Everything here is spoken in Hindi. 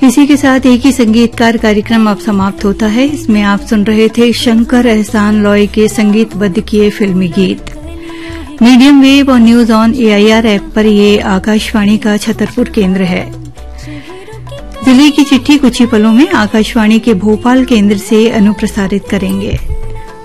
इसी के साथ एक ही संगीतकार कार्यक्रम अब समाप्त होता है। इसमें आप सुन रहे थे शंकर एहसान लॉय के संगीतबद्ध किए फिल्मी गीत। मीडियम वेव और न्यूज ऑन AIR ऐप पर ये आकाशवाणी का छतरपुर केंद्र है। दिल्ली की चिट्ठी कुछ ही पलों में आकाशवाणी के भोपाल केंद्र से अनुप्रसारित करेंगे।